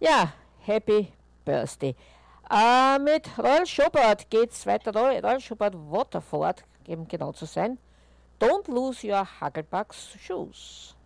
Ja, Happy Birthday. Mit Royal Showboat geht's weiter. Royal Showboat Waterford, um genau zu sein. Don't lose your Hugglebugs shoes.